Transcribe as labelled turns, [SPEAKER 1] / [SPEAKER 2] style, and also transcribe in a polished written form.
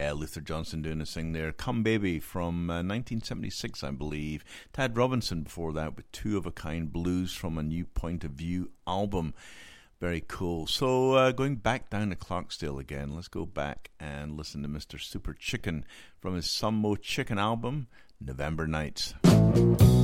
[SPEAKER 1] Luther Johnson doing his thing there. Come Baby from 1976, I believe. Tad Robinson before that with Two of a Kind Blues from a New Point of View album. Very cool. So going back down to Clarksdale again, let's go back and listen to Mr. Super Chicken from his Some Mo Chicken album, November Nights.